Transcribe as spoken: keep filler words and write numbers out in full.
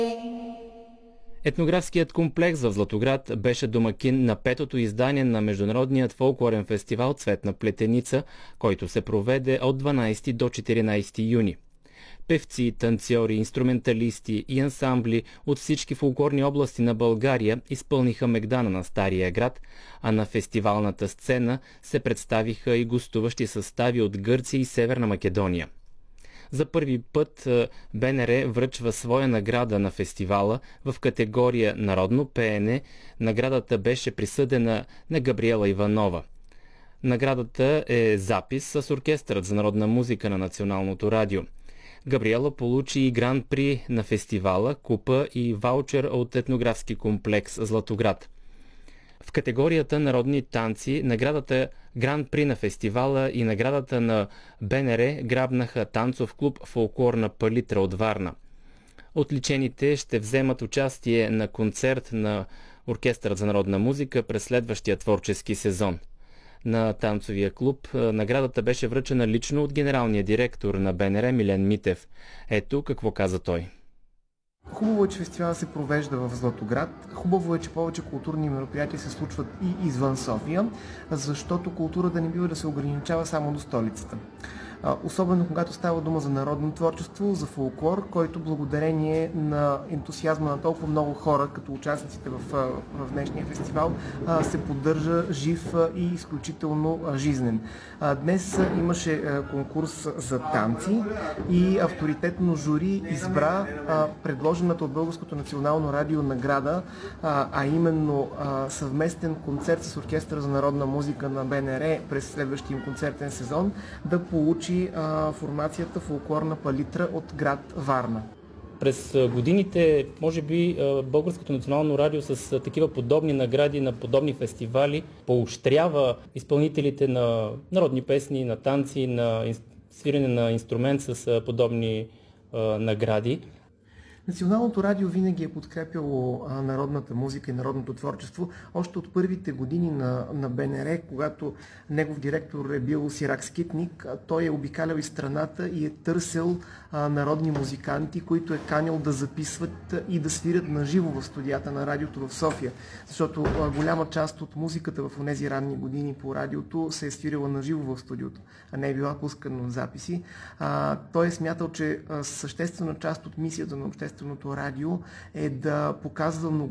Етнографският комплекс в Златоград беше домакин на петото издание на Международният фолклорен фестивал Цветна плетеница, който се проведе от дванадесети до четиринадесети юни. Певци, танцори, инструменталисти и ансамбли от всички фолклорни области на България изпълниха Мегдана на Стария град, а на фестивалната сцена се представиха и гостуващи състави от Гърция и Северна Македония. За първи път БНР връчва своя награда на фестивала в категория Народно пеене. Наградата беше присъдена на Габриела Иванова. Наградата е запис с Оркестърът за народна музика на Националното радио. Габриела получи и гран-при на фестивала, купа и ваучер от етнографски комплекс Златоград. В категорията Народни танци наградата гран-при на фестивала и наградата на БНР грабнаха танцов клуб Фолклорна палитра от Варна. Отличените ще вземат участие на концерт на Оркестърът за народна музика през следващия творчески сезон. На танцовия клуб наградата беше връчена лично от генералния директор на БНР Милен Митев. Ето какво каза той. Хубаво е, че фестивалът се провежда в Златоград. Хубаво е, че повече културни мероприятия се случват и извън София, защото културата не бива да се ограничава само до столицата. Особено когато става дума за народно творчество, за фолклор, който благодарение на ентусиазма на толкова много хора, като участниците в, в днешния фестивал, се поддържа жив и изключително жизнен. Днес имаше конкурс за танци и авторитетно жури избра предложената от Българското национално радио награда, а именно съвместен концерт с Оркестъра за народна музика на БНР през следващия им концертен сезон да получи формацията Фолклорна палитра от град Варна. През годините, може би, Българското национално радио с такива подобни награди на подобни фестивали поощрява изпълнителите на народни песни, на танци, на свирене на инструмент с подобни награди. Националното радио винаги е подкрепяло а, народната музика и народното творчество. Още от първите години на, на БНР, когато негов директор е бил Сирак Скитник, а, той е обикалял из страната и е търсил а, народни музиканти, които е канил да записват и да свирят наживо в студията на радиото в София. Защото а, голяма част от музиката в тези ранни години по радиото се е свирила наживо в студиото, а не е била пускана от записи. А, той е смятал, че а, съществена част от мисията на общественото радио е да показва много